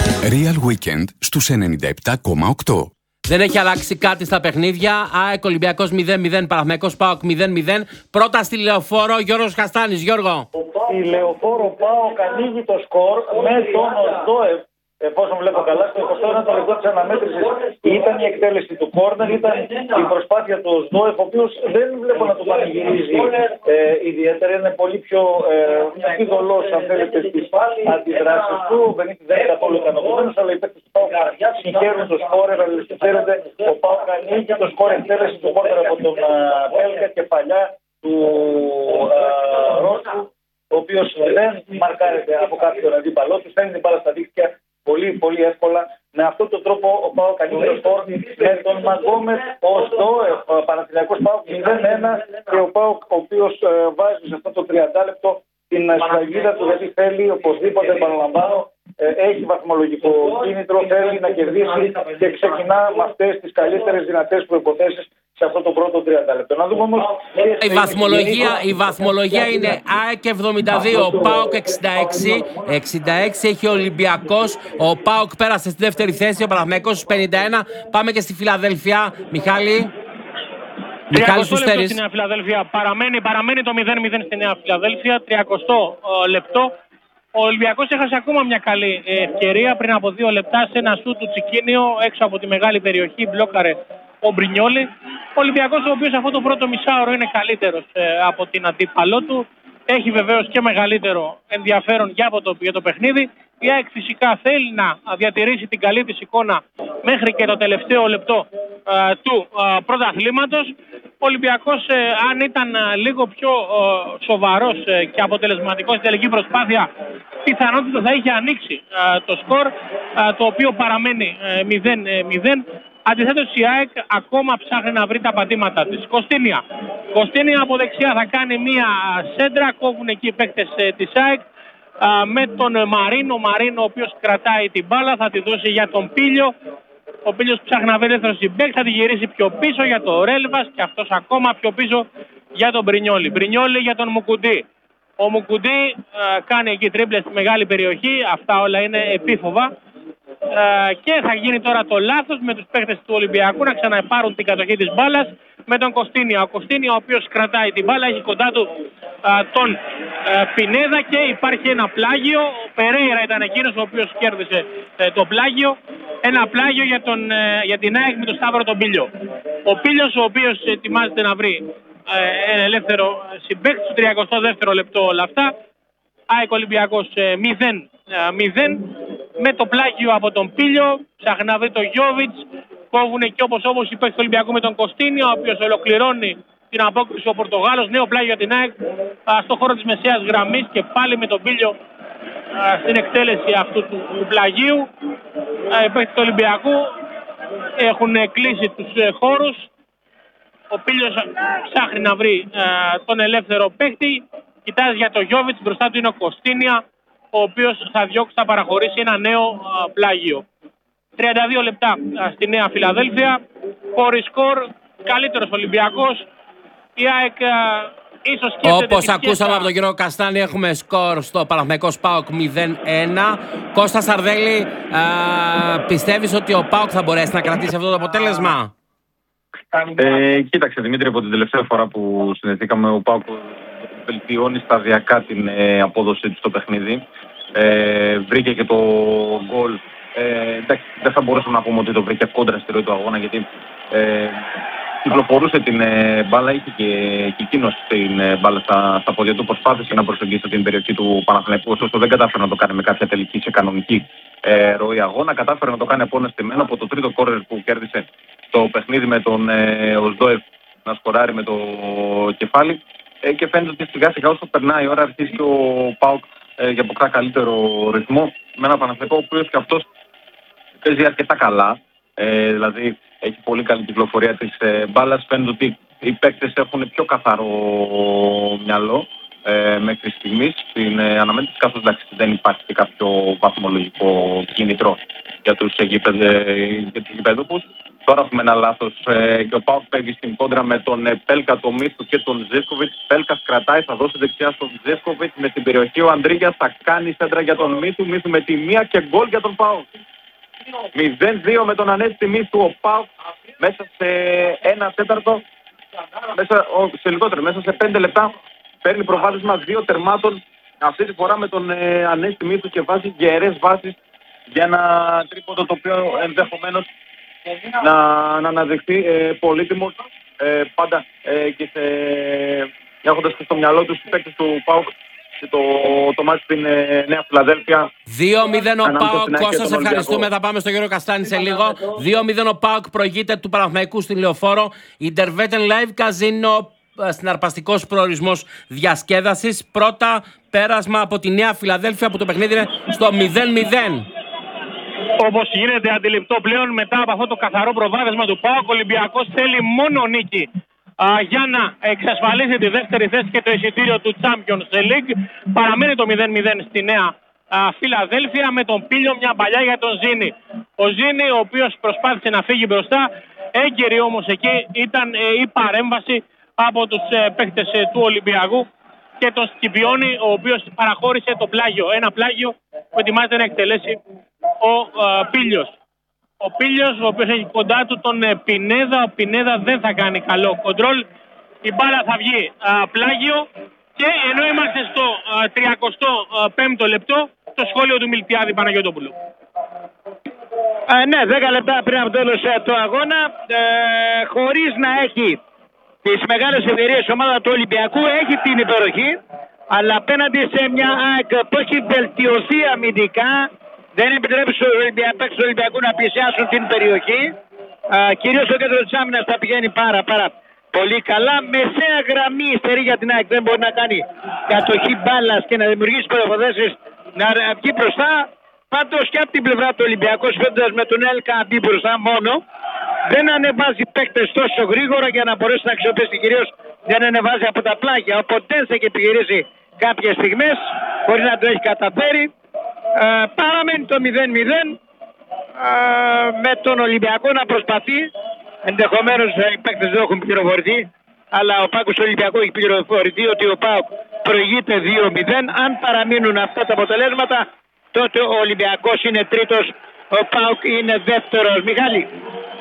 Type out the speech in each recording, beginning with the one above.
Real Weekend στους 97,8. Δεν έχει αλλάξει κάτι στα παιχνίδια. ΑΕΚ Ολυμπιακός 0-0, Παναθηναϊκός ΠΑΟΚ 0-0. Πρώτα στη Λεωφόρο, Γιώργος Καστάνης. Γιώργο. Η Λεωφόρο ΠΑΟΚ ανοίγει το σκορ με τον Οσδόεφ. Εφόσον βλέπω καλά, στο 21ο λεπτό της αναμέτρησης ήταν η εκτέλεση του κόρνερ, ήταν η προσπάθεια του Οσδόεφ, ο οποίος δεν βλέπω να το πανηγυρίζει ιδιαίτερα. Είναι πολύ πιο φιδωλός, αν θέλετε, στις αντιδράσεις του. Ο Μπενίτης δεν είναι καθόλου ικανοποιημένος, αλλά οι παίκτες του ΠΑΟΚ συγχαίρουν το σκόρερ. Αλλά ξέρετε, ο ΠΑΟΚ ανοίγει το σκορ εκτέλεση του κόρνερ από τον Πέλκα, κεφαλιά του Ρώσου, ο οποίος δεν μαρκάρεται από κάποιον αντίπαλό του, στέλνει την μπάλα στα δίκτυα πολύ πολύ εύκολα. Με αυτόν τον τρόπο ο ΠΑΟΚ ανοίγει το σκορ με τον Μαγκόμετ Οσδόεφ, Παναθηναϊκός ΠΑΟΚ 0-1, και ο ΠΑΟΚ ο οποίος βάζει σε αυτό το 30 λεπτό την σφραγίδα του, γιατί θέλει οπωσδήποτε, επαναλαμβάνω, έχει βαθμολογικό κίνητρο, θέλει να κερδίσει και ξεκινά με αυτές τις καλύτερες δυνατές προϋποθέσεις σε αυτό το πρώτο 30 λεπτό. Να δούμε όμως. Η βαθμολογία είναι ΑΕΚ 72, ΠΑΟΚ 66. 66 έχει ο Ολυμπιακός. Ο ΠΑΟΚ πέρασε στη δεύτερη θέση, ο Παναθηναϊκός 51. Πάμε και στη Φιλαδέλφια. Μιχάλη. Μιχάλη Σουστέρης. Στη Νέα Φιλαδέλφια παραμένει το 0-0 στη Νέα Φιλαδέλφια. 30 λεπτό. Ο Ολυμπιακός έχασε ακόμα μια καλή ευκαιρία πριν από 2 λεπτά σε ένα σούτ του Τσικίνιο έξω από τη μεγάλη περιοχή. Μπλόκαρε ο Μπρινιόλη. Ο Ολυμπιακός, ο οποίος αυτό το πρώτο μισάωρο είναι καλύτερος από την αντίπαλό του. Έχει βεβαίως και μεγαλύτερο ενδιαφέρον για το παιχνίδι. Η ΑΕΚ φυσικά θέλει να διατηρήσει την καλή της εικόνα μέχρι και το τελευταίο λεπτό του πρωταθλήματος. Ο Ολυμπιακός, αν ήταν λίγο πιο σοβαρός και αποτελεσματικός στην τελική προσπάθεια, πιθανότητα θα είχε ανοίξει το σκορ, το οποίο παραμένει 0-0. Αντιθέτως η ΑΕΚ ακόμα ψάχνει να βρει τα πατήματα της. Κωστίνια από δεξιά θα κάνει μία σέντρα, κόβουν εκεί οι παίκτες της ΑΕΚ με τον Μαρίνο, ο οποίος κρατάει την μπάλα, θα τη δώσει για τον Πίλιο. Ο Πίλιος ψάχνει να βρει ελεύθερο συμπαίκτη, θα τη γυρίσει πιο πίσω για το Ρέλβας και αυτός ακόμα πιο πίσω για τον Μπρινιόλη. Μπρινιόλη για τον Μουκουντή. Ο Μουκουντή κάνει εκεί τρίπλες στη μεγάλη περιοχή, αυτά όλα είναι επίφοβα. Και θα γίνει τώρα το λάθος με τους παίκτες του Ολυμπιακού να ξαναπάρουν την κατοχή της μπάλας με τον Κωστίνια. Ο Κωστίνια, ο οποίος κρατάει την μπάλα, έχει κοντά του τον Πινέδα και υπάρχει ένα πλάγιο. Ο Περέιρα ήταν εκείνος ο οποίος κέρδισε το πλάγιο. Ένα πλάγιο για την ΑΕΚ με τον Σταύρο τον Πίλιο. Ο Πίλιος, ο οποίος ετοιμάζεται να βρει ένα ελεύθερο συμπαίκτη στο 32ο λεπτό όλα αυτά. ΑΕΚ Ολυμπιακός 0-0 με το πλάγιο από τον Πίλιο. Ψάχνει να βρει τον Γιόβιτς. Κόβουν και όπως οι παίκτες του Ολυμπιακού με τον Κωστίνιο, ο οποίος ολοκληρώνει την απόκριση ο Πορτογάλος. Νέο πλάγιο για την ΑΕΚ στο χώρο της μεσαίας γραμμής και πάλι με τον Πίλιο στην εκτέλεση αυτού του πλαγίου. Οι παίκτες του Ολυμπιακού έχουν κλείσει τους χώρους. Ο Πίλιος ψάχνει να βρει τον ελεύθερο παίκτη. Κοιτάζει για τον Γιόβιτς, μπροστά του είναι ο Κωστίνια, ο οποίος θα παραχωρήσει ένα νέο πλάγιο. 32 λεπτά στη Νέα Φιλαδέλφια, χωρίς σκορ, καλύτερος Ολυμπιακός. Η ΑΕΚ ίσως σκέφτεται... Όπως ακούσαμε από τον κύριο Καστάνη, έχουμε σκορ στο Παναθηναϊκός ΠΑΟΚ 0-1. Κώστα Σαρδέλη, πιστεύεις ότι ο ΠΑΟΚ θα μπορέσει να κρατήσει αυτό το αποτέλεσμα? Κοίταξε Δημήτρη, από την τελευταία φορά που συνδεθήκαμε, ο ΠΑΟΚ βελτιώνει σταδιακά την απόδοσή του στο παιχνίδι. Βρήκε και το γκολ. Εντάξει, δεν θα μπορούσαμε να πούμε ότι το βρήκε κόντρα στη ροή του αγώνα, γιατί κυκλοφορούσε την μπάλα, είχε και εκείνος την μπάλα στα πόδια του. Προσπάθησε να προσεγγίσει την περιοχή του Παναθηναϊκού, ωστόσο δεν κατάφερε να το κάνει με κάποια τελική σε κανονική ροή αγώνα. Κατάφερε να το κάνει επώνεστημένο από το τρίτο κόρνερ που κέρδισε το παιχνίδι με τον Οσδόεφ να σκοράρει με το κεφάλι. Και φαίνεται ότι σιγά σιγά όσο περνάει η ώρα αρχίζει και ο ΠΑΟΚ για αποκτά καλύτερο ρυθμό, με ένα Παναθηναϊκό ο οποίος και αυτός παίζει αρκετά καλά, δηλαδή έχει πολύ καλή κυκλοφορία της μπάλας. Φαίνεται ότι οι παίκτες έχουν πιο καθαρό μυαλό μέχρι στιγμής στην αναμέτρηση, καθώς εντάξει δεν υπάρχει και κάποιο βαθμολογικό κίνητρο για τους γηπεδούχους. Τώρα έχουμε ένα λάθος και ο ΠΑΟΚ παίζει στην κόντρα με τον Πέλκα, τον Μίθου και τον Ζίσκοβιτς. Πέλκας κρατάει, θα δώσει δεξιά στον Ζίσκοβιτς. Με την περιοχή ο Ανδρίγιας θα κάνει σέντρα για τον Μίθου. Μίθου με τη μία και γκολ για τον ΠΑΟΚ. 0-2 με τον Ανέστη Μίθου. Ο ΠΑΟΚ μέσα σε 1 τέταρτο, σε λιγότερο, μέσα σε 5 λεπτά παίρνει προβάδισμα 2 τερμάτων. Αυτή τη φορά με τον Ανέστη Μίθου και βάζει γερές βάσεις για ένα τρίποντο το οποίο ενδεχομένως να αναδειχθεί πολύτιμο, πάντα και έχοντας και στο μυαλό τους τους παίκτες του ΠΑΟΚ το μάτι στην Νέα Φιλαδέλφια. 2-0 ο ΠΑΟΚ. Κώστα, σε ευχαριστούμε. Θα πάμε στον κύριο Καστάνη σε λίγο. 2-0 ο ΠΑΟΚ προηγείται του Παναθηναϊκού στη Λεωφόρο. Interveten Live Casino, συναρπαστικός προορισμός διασκέδασης. Πρώτα πέρασμα από τη Νέα Φιλαδέλφια που το παιχνίδι είναι στο 0-0. Όπως γίνεται αντιληπτό πλέον μετά από αυτό το καθαρό προβάδισμα του ΠΑΟΚ, ο Ολυμπιακός θέλει μόνο νίκη για να εξασφαλίσει τη δεύτερη θέση και το εισιτήριο του Champions League. Παραμένει το 0-0 στη Νέα Φιλαδέλφια με τον Πίλιο, μια παλιά για τον Ζήνη. Ο Ζήνη, ο οποίος προσπάθησε να φύγει μπροστά, έγκαιρη όμως εκεί ήταν η παρέμβαση από τους παίκτες του Ολυμπιακού και τον Σκυπιώνη, ο οποίος παραχώρησε το πλάγιο. Ένα πλάγιο που ετοιμάζεται να εκτελέσει ο Πίλιος. Ο Πίλιος, ο οποίος έχει κοντά του τον Πινέδα. Ο Πινέδα δεν θα κάνει καλό κοντρόλ. Η μπάλα θα βγει πλάγιο και ενώ είμαστε στο 35ο λεπτό, το σχόλιο του Μιλτιάδη Παναγιώτοπουλου. Ναι, 10 λεπτά πριν από το τέλος του αγώνα, χωρίς να έχει τις μεγάλες ευκαιρίες ομάδα του Ολυμπιακού, έχει την υπεροχή, αλλά απέναντι σε μια ΑΕΚ που έχει βελτιωθεί αμυντικά, δεν επιτρέπει στους Ολυμπιακού να πλησιάσουν την περιοχή. Κυρίως στο κέντρο της άμυνας θα πηγαίνει πάρα πολύ καλά. Μεσαία γραμμή υστερεί για την ΑΕΚ, δεν μπορεί να κάνει κατοχή μπάλας και να δημιουργήσει προϋποθέσεις να βγει μπροστά. Πάντως και από την πλευρά του Ολυμπιακού, φέτος με τον LKB μπροστά μόνο, δεν ανεβάζει παίκτες τόσο γρήγορα για να μπορέσει να αξιοποιήσει, κυρίως δεν ανεβάζει από τα πλάγια. Οπότε έχει επιχειρήσει κάποιες στιγμές χωρίς να το έχει καταφέρει. Παραμένει το 0-0 με τον Ολυμπιακό να προσπαθεί. Ενδεχομένως οι παίκτες δεν έχουν πληροφορηθεί, αλλά ο Πάγκος του Ολυμπιακού έχει πληροφορηθεί ότι ο ΠΑΟΚ προηγείται 2-0. Αν παραμείνουν αυτά τα αποτελέσματα, τότε ο Ολυμπιακός είναι τρίτος, ο ΠΑΟΚ είναι δεύτερος. Μιχάλη.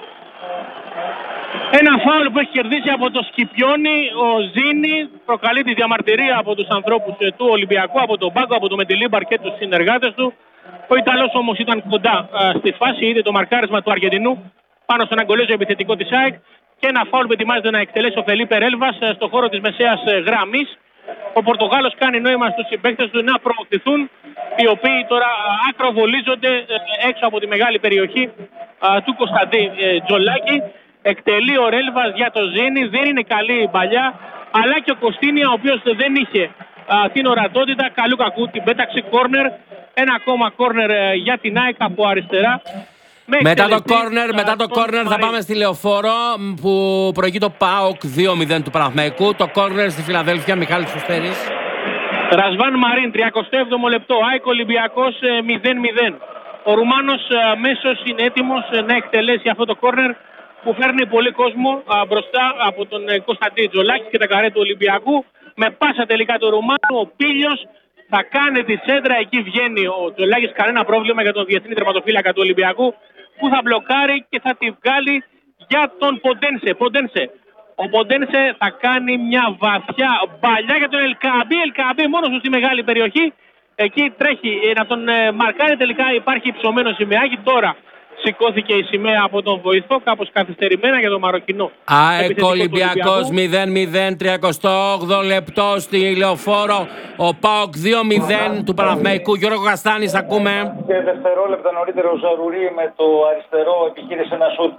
Ένα φάουλ που έχει κερδίσει από το Σκυπιώνη ο Ζήνη, προκαλεί τη διαμαρτυρία από τους ανθρώπους του Ολυμπιακού, από τον Πάγκο, από τον Μεντιλίμπαρ και τους συνεργάτες του. Ο Ιταλός όμως ήταν κοντά στη φάση, είδε το μαρκάρισμα του Αργεντινού πάνω στον αγκολέζο επιθετικό της ΑΕΚ και ένα φάουλ που ετοιμάζεται να εκτελέσει ο Φελίπε Ρέλβας στο χώρο της μεσαίας γραμμής. Ο Πορτογάλος κάνει νόημα στους συμπαίκτες του να προωθηθούν, οι οποίοι τώρα ακροβολίζονται έξω από τη μεγάλη περιοχή του Κωνσταντή Τζολάκη. Εκτελεί ο Ρέλβας για το Ζήνη, δεν είναι καλή η παλιά, αλλά και ο Κωστίνια, ο οποίος δεν είχε την ορατότητα, καλού κακού την πέταξε κόρνερ. Ένα ακόμα κόρνερ για την ΑΕΚ από αριστερά. Μετά το κόρνερ θα πάμε στη Λεωφόρο που προηγεί το ΠΑΟΚ 2-0 του Παναθηναϊκού. Το κόρνερ στη Φιλαδέλφια, Μιχάλης Φουστέρης. Ρασβάν Μαρίν, 37ο λεπτό, ΑΕΚ Ολυμπιακός 0-0. Ο Ρουμάνος αμέσως είναι έτοιμος να εκτελέσει αυτό το κόρνερ που φέρνει πολύ κόσμο μπροστά από τον Κωνσταντή Τζολάκη και τα καρέ του Ολυμπιακού. Με πάσα τελικά του Ρουμάνου, ο Πίλιος θα κάνει τη σέντρα, εκεί βγαίνει ο Τζολάκης, κανένα πρόβλημα για τον διεθνή τερματοφύλακα του Ολυμπιακού που θα μπλοκάρει και θα τη βγάλει για τον Ποντένσε. Ο Ποντένσε θα κάνει μια βαθιά μπαλιά για τον Ελκαμπή. Ελκαμπή μόνος του στη μεγάλη περιοχή. Εκεί τρέχει να τον μαρκάρει, τελικά υπάρχει υψωμένο σημαίακι. Τώρα σηκώθηκε η σημαία από τον βοηθό, κάπως καθυστερημένα για τον Μαροκινό. ΑΕΚ Ολυμπιακός 0-0, 38 λεπτό στη Λεωφόρο. Ο ΠΑΟΚ 2-0 του Παναθηναϊκού. Γιώργο Καστάνης, ακούμε. Και δευτερόλεπτα νωρίτερα ο Ζαρουρί με το αριστερό επιχείρησε ένα σουτ.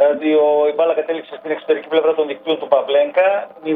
Η μπάλα κατέληξε στην εξωτερική πλευρά των δικτύων του Παβλένκα.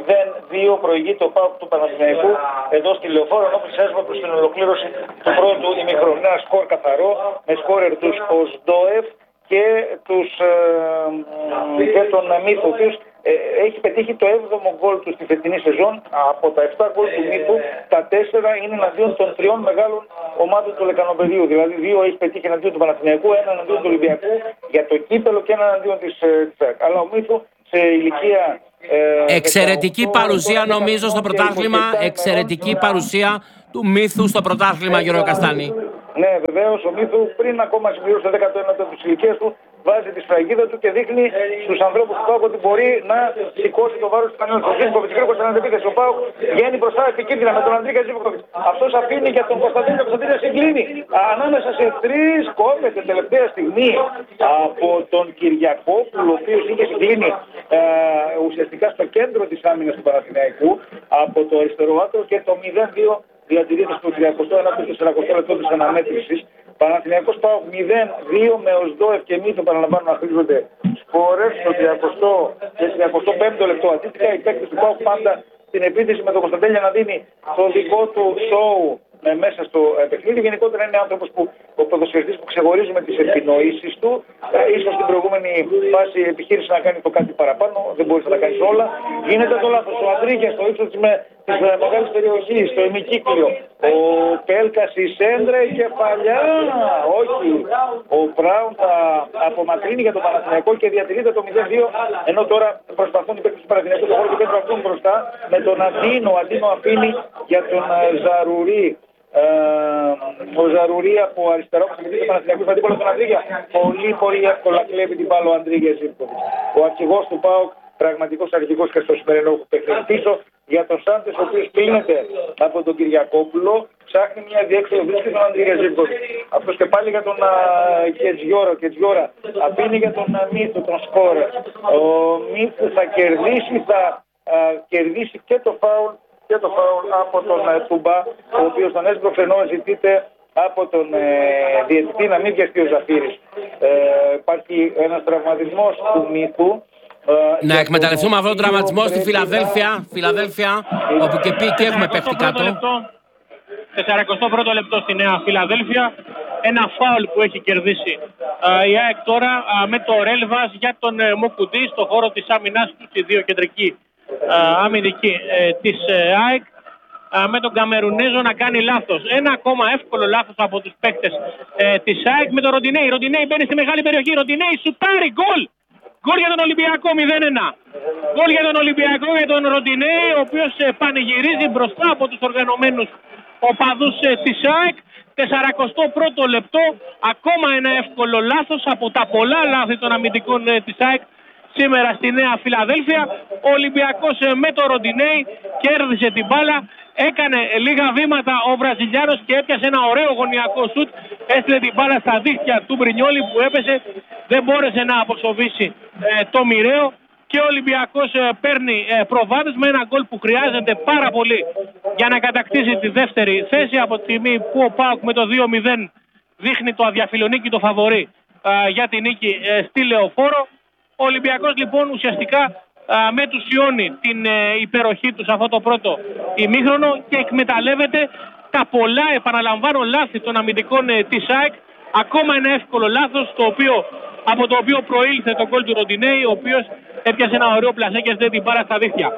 0-2 προηγείται ο ΠΑΟΚ του Παναθηναϊκού εδώ στη Λεωφόρο, ενώ πλησιάζουμε προς την ολοκλήρωση του πρώτου ημιχρόνου. Ένα σκορ καθαρό με σκόρερ τους Οσντόεφ και τον Μίθο, ο οποίος έχει πετύχει το 7ο γκολ του στη φετινή σεζόν. Από τα 7 γκολ του Μύθου, τα 4 είναι εναντίον των 3 μεγάλων ομάδων του Λεκανοπεδίου. Δηλαδή 2 έχει πετύχει εναντίον του Παναθηναϊκού, 1 εναντίον του Ολυμπιακού για το κύπελο και 1 εναντίον της ΑΕΚ. Αλλά ο Μύθου σε ηλικία... εξαιρετική παρουσία νομίζω στο πρωτάθλημα, εξαιρετική παρουσία του Μύθου στο πρωτάθλημα, Γιώργο Καστάνη. Ναι, βεβαίως ο Μύθου πριν ακόμα συμπληρώσει το 19ο της ηλικίας του, βάζει τη σφραγίδα του και δείχνει στους ανθρώπους του ΠΑΟΚ ότι μπορεί να σηκώσει το βάρος του κανένας. Ο Ζήβκοβιτς γρήγορα στην αντεπίθεση. Ο ΠΑΟΚ βγαίνει μπροστά επικίνδυνα με τον Αντρίγκα Ζήβκοβιτς. Αυτός αφήνει για τον Κωνσταντίνο. Κωνσταντίνο συγκλίνει. Ανάμεσα σε 3 κόβεται τελευταία στιγμή από τον Κυριακόπουλο, ο οποίος είχε συγκλίνει ουσιαστικά στο κέντρο της άμυνας του Παναθηναϊκού από το αριστερό άκρο και το 0-2 διατηρείται στο 31ο και 40ο λεπτό της αναμέτρησης. Παναθηναϊκός ΠΑΟΚ 0-2 με Οσδόεφ και Μύθο, παραλαμβάνω, να χρήζονται σκόρες στο 30ο και 35ο λεπτό. Αντίστοιχα, οι παίκτες του ΠΑΟΚ πάντα στην επίθεση με τον Κωνσταντέλια να δίνει το δικό του σοου μέσα στο παιχνίδι. Γενικότερα είναι άνθρωπος που, ο ποδοσφαιριστής που ξεχωρίζουμε τις επινοήσεις του. Ίσως στην προηγούμενη φάση επιχείρησε να κάνει το κάτι παραπάνω, δεν μπορείς να τα κάνεις όλα. Γίνεται το λάθος. Ο Αντρίγιας στο ύψος της μεγάλης περιοχής, στο ημικύκλιο. Ο Πέλκας η σέντρα, η κεφαλιά. Όχι. Ο Μπράουν θα απομακρύνει για το Παναθηναϊκό και διατηρείται το 0-2. Ενώ τώρα προσπαθούν οι παίκτες του Παναθηναϊκού στο χώρο και δεν τραβούν μπροστά με τον Αντίνο. Ο Αντίνο αφήνει για τον Ζαρουρί. Ο Ζαρουρί από αριστερό που συμμετείχε τον Παναθηναϊκό στον αντίπολο τον Αντρίγια. Πολύ εύκολα κλέβει την μπάλα ο Αντρίγια Ζήβκοβιτς. Ο αρχηγός του ΠΑΟΚ, πραγματικός αρχηγός και στο σημερινό παιχνίδι. Πίσω για τον Σάντες, ο οποίος κλείνεται από τον Κυριακόπουλο, ψάχνει μια διέξοδο, βρίσκει τον Αντρίγια Ζήβκοβιτς. Αυτός και πάλι για τον Κετζιόρα. Ο Κετζιόρα απεινεί για τον Μύθο, τον σκόρερ. Ο Μύθο θα κερδίσει και το φάουλ από τον Τούμπα, ο οποίος τον έσπρωξε ενώ ζητείται από τον διαιτητή να μην βιαστεί ο Ζαφύρης. Υπάρχει ένας τραυματισμός του Μύθου. Να εκμεταλλευτούμε αυτόν τον τραυματισμό στη Φιλαδέλφια, όπου και έχουμε παίχτη κάτω. 41ο λεπτό στη Νέα Φιλαδέλφια. Ένα φάουλ που έχει κερδίσει η ΑΕΚ τώρα με το Ρέλβας για τον Μοκουντή στο χώρο της άμυνας του, στη 2 κεντρική αμυντική της ΑΕΚ, με τον Καμερουνέζο να κάνει λάθος. Ένα ακόμα εύκολο λάθος από τους παίκτες της ΑΕΚ με τον Ροντινέη. Ροντινέη μπαίνει στη μεγάλη περιοχή. Ροντινέη σουτάρει, γκολ! Γκολ για τον Ολυμπιακό 0-1. Γκολ για τον Ολυμπιακό, για τον Ροντινέη, ο οποίος πανηγυρίζει μπροστά από τους οργανωμένους οπαδούς της ΑΕΚ. 41ο λεπτό, ακόμα ένα εύκολο λάθος από τα πολλά λάθη των αμυντικών της ΑΕΚ σήμερα στη Νέα Φιλαδέλφια. Ο Ολυμπιακός με το Ροντινέη κέρδισε την μπάλα, έκανε λίγα βήματα ο Βραζιλιάνος και έπιασε ένα ωραίο γωνιακό σουτ. Έστειλε την μπάλα στα δίχτυα του Μπρινιόλη που έπεσε, δεν μπόρεσε να αποσοβήσει το μοιραίο. Και ο Ολυμπιακός παίρνει προβάδισμα, ένα γκολ που χρειάζεται πάρα πολύ για να κατακτήσει τη δεύτερη θέση, από τη στιγμή που ο ΠΑΟΚ με το 2-0 δείχνει το αδιαφιλονίκητο φαβορί για την νίκη στη Λεωφόρο. Ο Ολυμπιακός λοιπόν ουσιαστικά μετουσιώνει την υπεροχή του σε αυτό το πρώτο ημίχρονο και εκμεταλλεύεται τα πολλά, επαναλαμβάνω, λάθη των αμυντικών της ΑΕΚ. Ακόμα ένα εύκολο λάθος από το οποίο προήλθε το γκολ του Ροντινέη, ο οποίος έπιασε ένα ωραίο πλασέ και δεν την πάρα στα δίχτυα.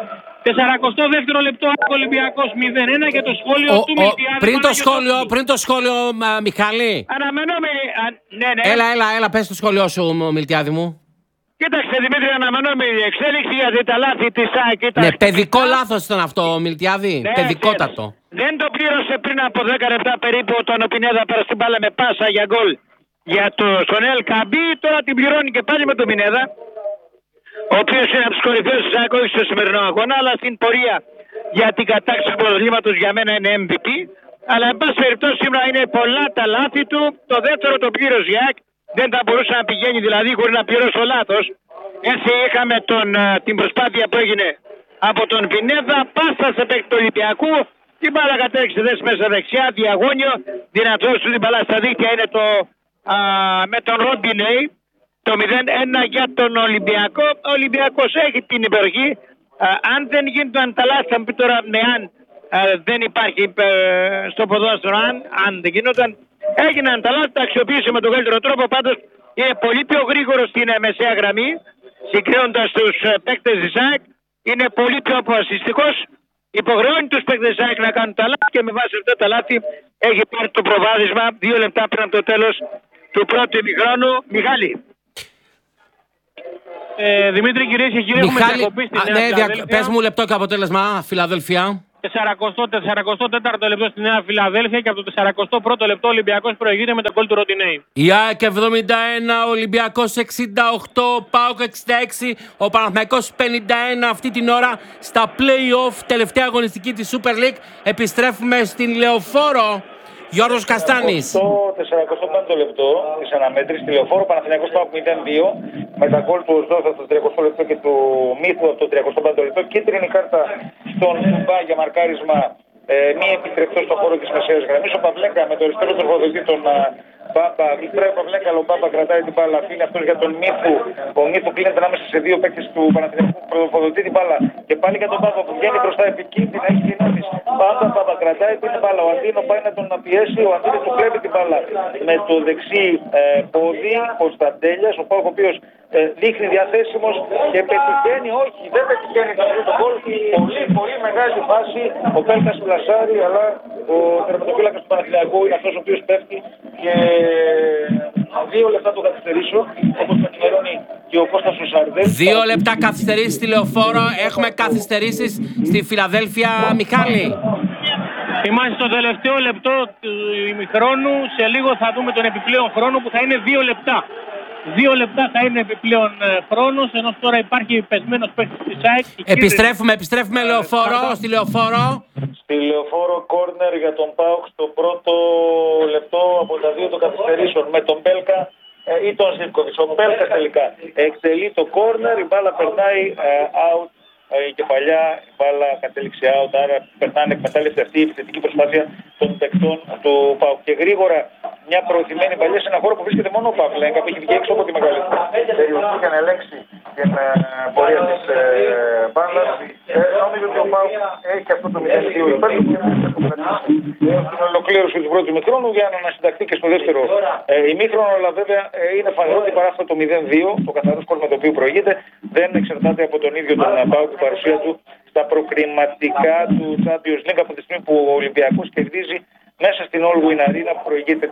42ο λεπτό, Ολυμπιακός 0-1 και το σχόλιο του Μιλτιάδη. Πριν το σχόλιο, Μιχάλη. Αναμενόμενη. Ναι. Έλα, πες το σχόλιο σου, Μιλτιάδη μου. Κοίταξε, Δημήτρη, αναμενόμενη εξέλιξη γιατί τα λάθη της ΑΕΚ ήταν. Ναι, παιδικό λάθος ήταν αυτό, Μιλτιάδη. Ναι, παιδικότατο. Δεν το πλήρωσε πριν από 10 λεπτά περίπου όταν ο Πινέδα πέρασε την μπάλα με πάσα για γκολ για τον Ελ Καμπί. Τώρα την πληρώνει και πάλι με τον Πινέδα, ο οποίος είναι από τους κορυφαίους της ΑΕΚ, όχι στο σημερινό αγώνα, αλλά στην πορεία για την κατάκτηση του πρωταθλήματος για μένα είναι MVP. Αλλά εν πάση περιπτώσει σήμερα είναι πολλά τα λάθη του. Το δεύτερο το πλήρωσε η ΑΕΚ. Δεν θα μπορούσε να πηγαίνει δηλαδή χωρίς να πληρώσει το λάθος. Έτσι είχαμε την προσπάθεια που έγινε από τον Πινέδα. Πάσα σε παίκτη του Ολυμπιακού. Την μπάλα κατέληξε μέσα δεξιά, διαγώνιο. Δυνατός του την μπάλα στα δίκτυα είναι με τον Ροντινέη. Το 0-1 για τον Ολυμπιακό. Ο Ολυμπιακός έχει την υπεροχή. Αν δεν γίνονταν τα λάθη, θα μου πει τώρα αν δεν υπάρχει στο ποδόσφαιρο, αν δεν γίνονταν. Έγιναν τα λάθη, τα αξιοποίησε με τον καλύτερο τρόπο. Πάντως είναι πολύ πιο γρήγορο στην μεσαία γραμμή. συγκρίνοντας τους παίκτες της ΑΕΚ, είναι πολύ πιο αποφασιστικός. Υποχρεώνει τους παίκτες της ΑΕΚ να κάνουν τα λάθη και με βάση αυτά τα λάθη έχει πάρει το προβάδισμα 2 λεπτά πριν από το τέλος του πρώτου ημιχρόνου. Μιχάλη. Δημήτρη, κυρίες και κύριοι, έχουμε διακοπή στη Νέα Φιλαδέλφια. Πες μου λεπτό και αποτέλεσμα, Φιλαδέλφια. 44ο λεπτό στη Νέα Φιλαδέλφια και από το 41ο λεπτό ο Ολυμπιακός προηγείται με τον γκολ του Ροντινέη. Η ΑΕΚ 71, ο Ολυμπιακός 68, ο ΠΑΟΚ 66, ο Παναθηναϊκός 51 αυτή την ώρα στα play-off, τελευταία αγωνιστική της Super League. Επιστρέφουμε στην Λεωφόρο. Γιώργος Καστάνης. Το 45ο λεπτό της αναμέτρησης στη Λεωφόρο, Παναθηναϊκός ΠΑΟΚ 0-2 με τα γκολ του Οσδόθα στο 30ο λεπτό και του Μύθου από το 35ο λεπτό. Κίτρινη κάρτα στον Σουμπά για μαρκάρισμα μη επιτρεπτό στον χώρο της μεσαίας γραμμής. Ο Παυλέκα με το αριστερό τροφοδοτή τον Μπάμπα, γλιτράει ο Παυλέκα, αλλά ο Μπάμπα κρατάει την μπάλα, αφήνει αυτός για τον Μύθου. Ο Μύθου κλείνεται ανάμεσα σε δύο παίκτες του Παναθηναϊκού που τροφοδοτεί την μπάλα και πάλι για τον Μπάμπα που βγαίνει μπροστά επικίνδυνα, έχει δυνάμεις. Μπάμπα κρατάει την μπάλα, ο Αντίνο πάει να τον πιέσει, ο Αντίνο του κλέβει την μπάλα με το δεξί πόδι, ο Σταντέλιας, ο Πάοκ ο οποίος δείχνει διαθέσιμος και πετυχαίνει, όχι δεν πετυχαίνει το γκολ, πολύ μεγάλη φάση, ο Πέλκας πλασάρει, αλλά ο τερματοφύλακας του Παναθηναϊκού είναι αυτός ο οποίος πέφτει και 2 λεπτά το καθυστερήσω, όπως το ενημερώνει και ο Κώστας ο Σαρδέλης. 2 λεπτά καθυστερήσεις στη Λεωφόρο, έχουμε καθυστερήσεις στη Φιλαδέλφια, Μιχάλη. Είμαστε στο τελευταίο λεπτό του ημιχρόνου, σε λίγο θα δούμε τον επιπλέον χρόνο που θα είναι 2 λεπτά. 2 λεπτά θα είναι επιπλέον χρόνος, ενώ τώρα υπάρχει πεσμένος παίκτης της ΑΕΚ. Επιστρέφουμε Λεωφόρο, στη Λεωφόρο. Στη Λεωφόρο κόρνερ για τον ΠΑΟΚ στο πρώτο λεπτό από τα 2 των καθυστερήσεων με τον Μπέλκα ή τον Ζίβκοβιτς. Ο Μπέλκας τελικά εκτελεί το κόρνερ, η μπάλα περνάει out. Η κεφαλιά, η μπάλα κατέληξε out, άρα περνάνε εκμετάλλευση αυτή η επιθετική προσπάθεια των παικτών του ΠΑΟΚ. Και γρήγορα μια προωθημένη παλιά σε ένα χώρο που βρίσκεται μόνο ο Παυλέγκα που έχει βγει έξω από τη μεγαλύτερη περιοχή για να ελέγξει την πορεία της μπάλας. Νομίζω ότι ο ΠΑΟΚ έχει αυτό το 0-2 υπέρ του στην ολοκλήρωση του πρώτου ημιχρόνου για να ανασυνταχθεί και στο δεύτερο ημίχρονο, αλλά βέβαια είναι φανερό ότι παρά αυτό το 0-2, το καθαρό σκορ με το οποίο προηγείται, δεν εξαρτάται από τον ίδιο τον ΠΑΟΚ, η παρουσία του στα προκριματικά του Champions League από τη στιγμή που ο Ολυμπιακός κερδίζει μέσα στην All Win Arena που προηγείται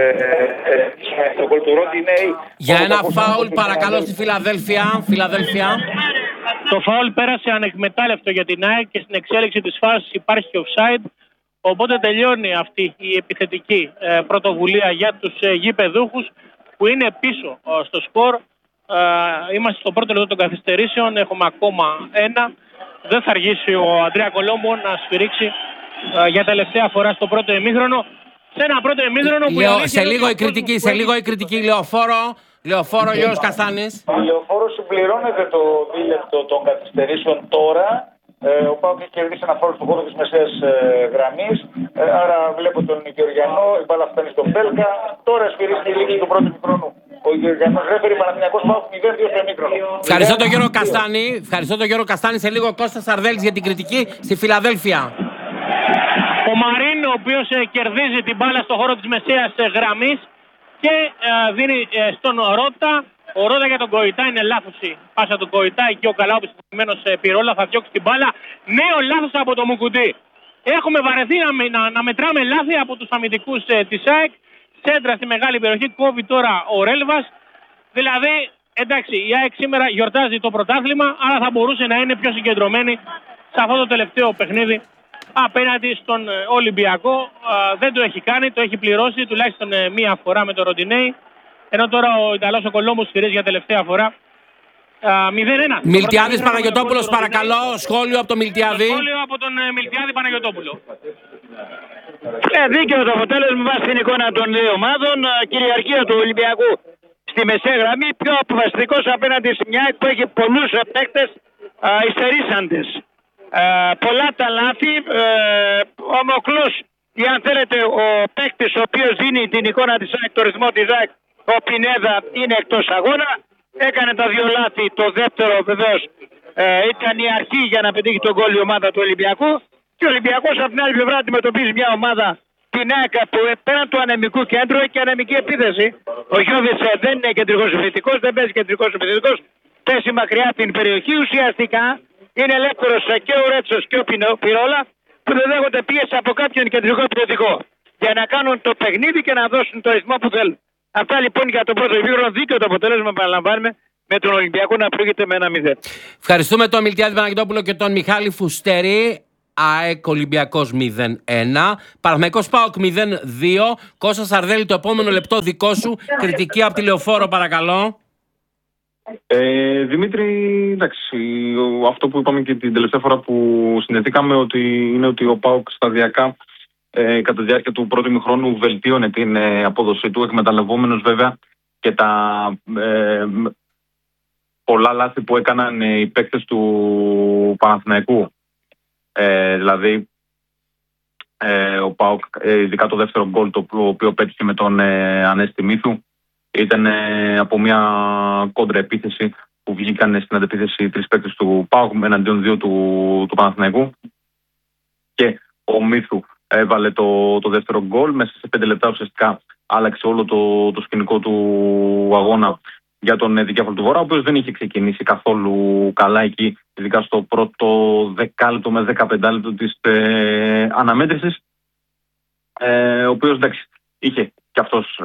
στον γκολ του Ροντινέη. Για ένα φάουλ παρακαλώ στη Φιλαδέλφια. Το φάουλ πέρασε ανεκμετάλλευτο για την ΑΕΚ και στην εξέλιξη της φάσης υπάρχει offside. Οπότε τελειώνει αυτή η επιθετική πρωτοβουλία για τους γηπεδούχους που είναι πίσω στο σκορ. Είμαστε στο πρώτο λεπτό των καθυστερήσεων, έχουμε ακόμα ένα. Δεν θα αργήσει ο Αντρέα Κολόμπο να σφυρίξει για τελευταία φορά στο πρώτο ημίχρονο. Σε ένα πρώτο ημίχρονο που σε λίγο η κριτική Λεωφόρο Γιώργος Καστάνης. Η Λεωφόρο συμπληρώνεται το δίλεπτο των καθυστερήσεων τώρα. Ο ΠΑΟΚ έχει κερδίσει ένα φάουλ στον χώρο της μεσαίας γραμμής. Άρα βλέπω τον Γεωργιανό, η μπάλα φτάνει στον Πέλκα. Τώρα σφυρίζει η λήξη του πρώτου ημίχρονου. Ο Γεωργιανός ρέφερει Παναθηναϊκός ΠΑΟΚ 0-2 στο ημίχρονο. Ευχαριστώ τον Γιώργο Καστάνη. Σε λίγο Κώστας Σαρδέλης για την κριτική στη Φιλαδέλφια. Ο Μαρίν, ο οποίος κερδίζει την μπάλα στον χώρο της μεσαίας γραμμής και δίνει στον Ρότα. Ο Ρότα για τον Κοϊτά, είναι λάθος η πάσα του Κοϊτά. Εκεί ο Καλάουπης προηγουμένως Πυρόλα θα διώξει την μπάλα. Νέο λάθος από το Μουκουντή. Έχουμε βαρεθεί να μετράμε λάθη από τους αμυντικούς της ΑΕΚ. Σέντρα στη μεγάλη περιοχή, κόβει τώρα ο Ρέλβας. Δηλαδή, εντάξει, η ΑΕΚ σήμερα γιορτάζει το πρωτάθλημα, αλλά θα μπορούσε να είναι πιο συγκεντρωμένη σε αυτό το τελευταίο παιχνίδι απέναντι στον Ολυμπιακό. Δεν το έχει κάνει, το έχει πληρώσει τουλάχιστον μία φορά με το Ροντινέη. Ενώ τώρα ο Ιταλός ο Κολόμπος σφυρίζει για τελευταία φορά. 0-1. Μιλτιάδης Παναγιωτόπουλος, παρακαλώ. Σχόλιο από τον Μιλτιάδη. Σχόλιο από τον Μιλτιάδη Παναγιωτόπουλο. Δίκαιο το αποτέλεσμα βάσει την εικόνα των δύο ομάδων. Κυριαρχία του Ολυμπιακού στη μεσαία γραμμή. Πιο αποφασιστικός απέναντι σε μια που έχει πολλούς παίκτες υστερήσαντες. Πολλά τα λάθη. Ο Μοκλούς, ή αν θέλετε ο παίκτης ο οποίος δίνει την εικόνα της ΑΕΚ, το ρυθμό της ΑΕΚ, ο Πινέδα, είναι εκτός αγώνα. Έκανε τα 2 λάθη. Το δεύτερο βεβαίως ήταν η αρχή για να πετύχει τον γκολ η ομάδα του Ολυμπιακού. Και ο Ολυμπιακός από την άλλη πλευρά αντιμετωπίζει μια ομάδα, την ΑΕΚ, που πέραν του ανεμικού κέντρου έχει και ανεμική επίθεση. Ο Γιώβιτς δεν είναι κεντρικός επιθετικός, δεν παίζει κεντρικός επιθετικός. πέσει μακριά από την περιοχή. Ουσιαστικά είναι ελεύθερος και ο Ρέτσος και ο Πυρόλα που δεν δέχονται πίεση από κάποιον κεντρικό επιθετικό για να κάνουν το παιχνίδι και να δώσουν το ρυθμό που θέλουν. Αυτά λοιπόν για το πρώτο ημίχρονο. Δίκαιο το αποτέλεσμα, παραλαμβάνουμε, με τον Ολυμπιακό να προηγείται με 1-0. Ευχαριστούμε τον Μιλτιάδη Παναγιτόπουλο και τον Μιχάλη Φουστέρη. ΑΕΚ Ολυμπιακός 0-1. Παναθηναϊκός ΠΑΟΚ 0-2. Κώστα Σαρδέλη, το επόμενο λεπτό δικό σου. Κριτική από τη Λεωφόρο, παρακαλώ. Δημήτρη, εντάξει, αυτό που είπαμε και την τελευταία φορά που συνδεθήκαμε είναι ότι ο ΠΑΟΚ σταδιακά κατά τη διάρκεια του πρώτου ημιχρόνου βελτίωνε την απόδοσή του, εκμεταλλευόμενος βέβαια και τα πολλά λάθη που έκαναν οι παίκτες του Παναθηναϊκού. Δηλαδή ο ΠΑΟΚ, ειδικά το δεύτερο γκολ το οποίο πέτυχε με τον Ανέστη Μύθου, ήταν από μια κόντρα επίθεση που βγήκαν στην αντεπίθεση 3 παίκτες του ΠΑΟΚ εναντίον 2 του Παναθηναϊκού και ο Μύθου έβαλε το δεύτερο γκολ. Μέσα σε 5 λεπτά ουσιαστικά άλλαξε όλο το σκηνικό του αγώνα για τον δικέφαλο του Βορρά, ο οποίος δεν είχε ξεκινήσει καθόλου καλά εκεί, ειδικά στο πρώτο 10 λεπτό με 15 λεπτό της αναμέτρησης, ο οποίος εντάξει είχε και αυτός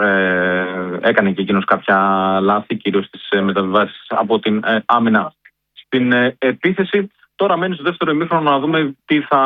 έκανε και εκείνος κάποια λάθη, κυρίως στις μεταβιβάσεις από την άμυνα στην επίθεση. Τώρα μένει στο δεύτερο ημίχρονο να δούμε τι θα...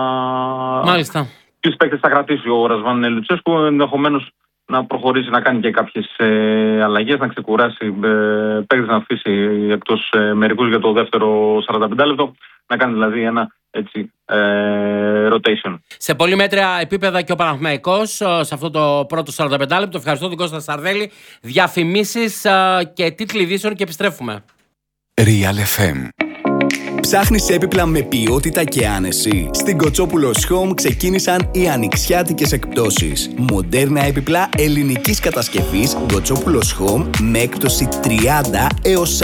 Μάλιστα. Ποιους παίκτες θα κρατήσει ο Ρασβάν Λουτσέσκου, ενδεχομένως να προχωρήσει να κάνει και κάποιες αλλαγές, να ξεκουράσει παίκτες, να αφήσει εκτός μερικούς για το δεύτερο 45 λεπτό, να κάνει δηλαδή ένα έτσι rotation. Σε πολύ μέτρια επίπεδα και ο Παναθηναϊκός σε αυτό το πρώτο 45 λεπτό. Ευχαριστώ τον Κώστα Σαρδέλη. Διαφημίσεις και τίτλοι ειδήσεων και επιστρέφουμε. Real FM. Ψάχνεις έπιπλα με ποιότητα και άνεση? Στην Κοτσόπουλος Home ξεκίνησαν οι ανοιξιάτικες εκπτώσεις. Μοντέρνα έπιπλα ελληνικής κατασκευής Κοτσόπουλος Home με έκπτωση 30 έως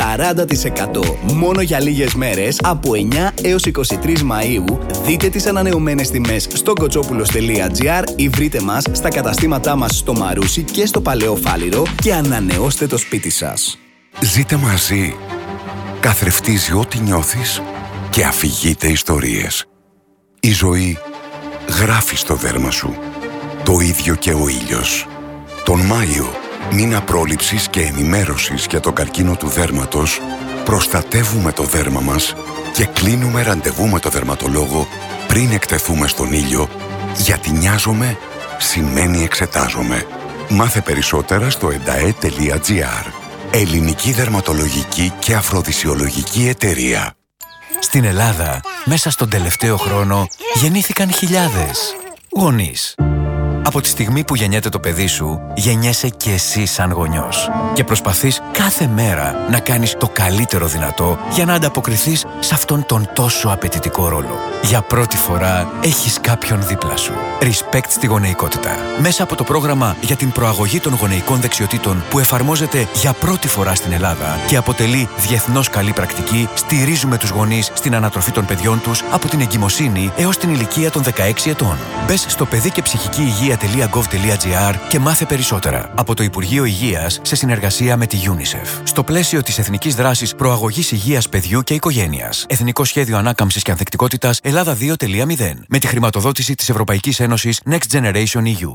40%. Μόνο για λίγες μέρες από 9 έως 23 Μαΐου. Δείτε τις ανανεωμένες τιμές στο κοτσόπουλος.gr ή βρείτε μας στα καταστήματά μας στο Μαρούσι και στο Παλαιό Φάληρο και ανανεώστε το σπίτι σας. Ζείτε μαζί. Καθρεφτίζει ό,τι νιώθεις και αφηγείται ιστορίες. Η ζωή γράφει στο δέρμα σου. Το ίδιο και ο ήλιος. Τον Μάιο, μήνα πρόληψης και ενημέρωσης για το καρκίνο του δέρματος, προστατεύουμε το δέρμα μας και κλείνουμε ραντεβού με το δερματολόγο πριν εκτεθούμε στον ήλιο, γιατί νοιάζομαι σημαίνει εξετάζομαι. Μάθε περισσότερα στο endae.gr. Ελληνική Δερματολογική και Αφροδισιολογική Εταιρεία. Στην Ελλάδα, μέσα στον τελευταίο χρόνο, γεννήθηκαν χιλιάδες γονείς. Από τη στιγμή που γεννιέται το παιδί σου, γεννιέσαι και εσύ σαν γονιός. Και προσπαθείς κάθε μέρα να κάνεις το καλύτερο δυνατό για να ανταποκριθείς σε αυτόν τον τόσο απαιτητικό ρόλο. Για πρώτη φορά έχεις κάποιον δίπλα σου. Respect στη γονεϊκότητα. Μέσα από το πρόγραμμα για την προαγωγή των γονεϊκών δεξιοτήτων που εφαρμόζεται για πρώτη φορά στην Ελλάδα και αποτελεί διεθνώς καλή πρακτική, στηρίζουμε τους γονείς στην ανατροφή των παιδιών τους από την εγκυμοσύνη έως την ηλικία των 16 ετών. Μπες στο παιδί και ψυχική υγεία.gov.gr και μάθε περισσότερα. Από το Υπουργείο Υγείας σε συνεργασία με τη UNICEF. Στο πλαίσιο της Εθνικής Δράσης Προαγωγής Υγείας Παιδιού και Οικογένειας. Εθνικό Σχέδιο Ανάκαμψης και Ανθεκτικότητας Ελλάδα 2.0. Με τη χρηματοδότηση της Ευρωπαϊκής Ένωσης Next Generation EU.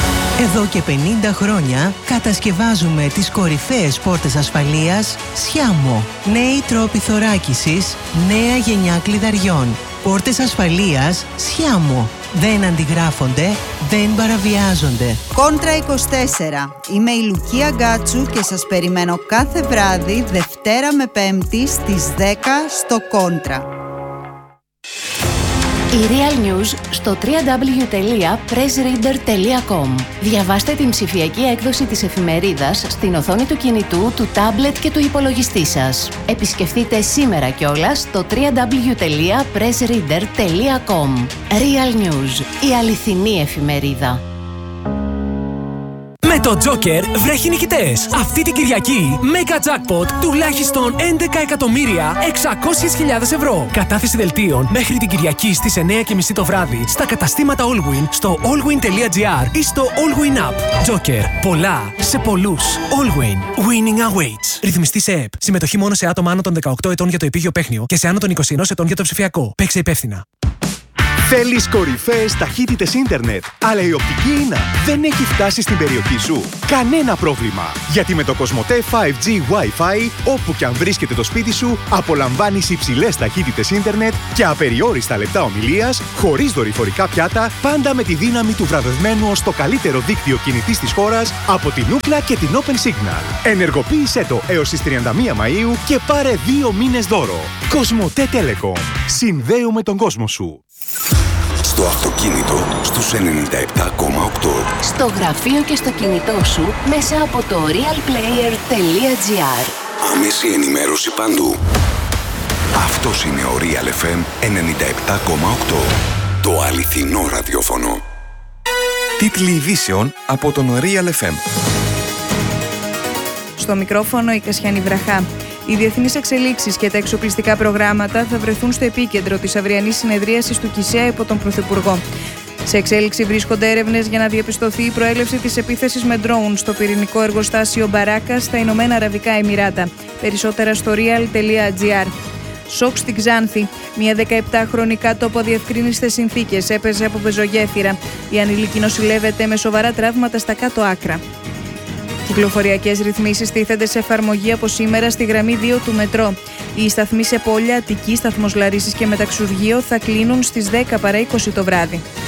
Εδώ και 50 χρόνια κατασκευάζουμε τις κορυφαίες πόρτες ασφαλείας Sciamo. Νέοι τρόποι θωράκισης, νέα γενιά κλειδαριών. Πόρτες ασφαλείας Sciamo. Δεν αντιγράφονται, δεν παραβιάζονται. Κόντρα 24. Είμαι η Λουκία Γκάτσου και σας περιμένω κάθε βράδυ Δευτέρα με Πέμπτη στις 10 στο Κόντρα. Η Real News στο www.pressreader.com. Διαβάστε την ψηφιακή έκδοση της εφημερίδας στην οθόνη του κινητού, του τάμπλετ και του υπολογιστή σας. Επισκεφτείτε σήμερα κιόλας στο www.pressreader.com. Real News, η αληθινή εφημερίδα. Με Με το Joker βρέχει νικητές. Αυτή την Κυριακή, Mega Jackpot τουλάχιστον 11.600.000 ευρώ. Κατάθεση δελτίων μέχρι την Κυριακή στις 9:30 το βράδυ στα καταστήματα Allwin, στο allwin.gr ή στο Allwin App. Joker. Πολλά σε πολλούς. Allwin. Winning awaits. Ρυθμιστή σε ΕΠ. Συμμετοχή μόνο σε άτομα άνω των 18 ετών για το επίγειο παίχνιο και σε άνω των 21 ετών για το ψηφιακό. Παίξε υπεύθυνα. Θέλεις κορυφαίες ταχύτητες ίντερνετ, αλλά η οπτική ίνα δεν έχει φτάσει στην περιοχή σου? Κανένα πρόβλημα, γιατί με το Κοσμοτέ 5G Wi-Fi, όπου και αν βρίσκεται το σπίτι σου, απολαμβάνεις υψηλές ταχύτητες ίντερνετ και απεριόριστα λεπτά ομιλίας, χωρίς δορυφορικά πιάτα, πάντα με τη δύναμη του βραβευμένου ως το καλύτερο δίκτυο κινητής της χώρας από την Ookla και την Open Signal. Ενεργοποίησέ το έως τις 31 Μαΐου και πάρε 2 μήνες δώρο. Κοσμοτέ Telecom. Συνδέουμε τον κόσμο σου. Στο αυτοκίνητο στους 97,8. Στο γραφείο και στο κινητό σου μέσα από το realplayer.gr. Άμεση ενημέρωση παντού. Αυτός είναι ο Real FM 97,8. Το αληθινό ραδιόφωνο. Τίτλοι ειδήσεων από τον Real FM. Στο μικρόφωνο η Κασιάνη Βραχά. Οι διεθνείς εξελίξεις και τα εξοπλιστικά προγράμματα θα βρεθούν στο επίκεντρο της αυριανής συνεδρίασης του ΚΙΣΕΑ υπό τον Πρωθυπουργό. Σε εξέλιξη βρίσκονται έρευνες για να διαπιστωθεί η προέλευση της επίθεσης με ντρόουν στο πυρηνικό εργοστάσιο Μπαράκα στα Ηνωμένα Αραβικά Εμιράτα. Περισσότερα στο real.gr. Σοκ στην Ξάνθη. Μια 17χρονη κάτω από αδιευκρίνιστες συνθήκες έπαιζε από πεζογέφυρα. Η ανήλικη νοσηλεύεται με σοβαρά τραύματα στα κάτω άκρα. Κυκλοφοριακές ρυθμίσεις τίθενται σε εφαρμογή από σήμερα στη γραμμή 2 του μετρό. Οι σταθμοί σε Πόλια, Αττική, σταθμός Λαρίσης και Μεταξουργείο θα κλείνουν στις 10 παρά 20 το βράδυ.